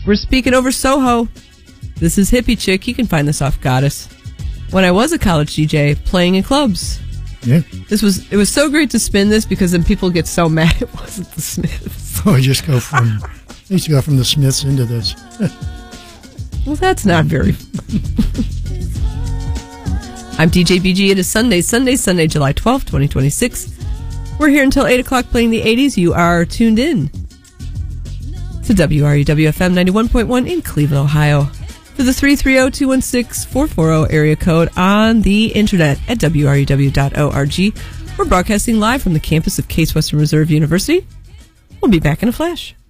We're speaking over Soho. This is Hippie Chick. You can find this off Goddess. When I was a college DJ playing in clubs. Yeah. It was so great to spin this because then people get so mad it wasn't the Smiths. Oh, I used to go from the Smiths into this. Well, that's not very I'm DJ BG. It is Sunday, July 12th, 2026. We're here until 8 o'clock playing the 80s. You are tuned in to WRUW-FM 91.1 in Cleveland, Ohio. For the 330-216-440 area code on the internet at WRUW.org. We're broadcasting live from the campus of Case Western Reserve University. We'll be back in a flash.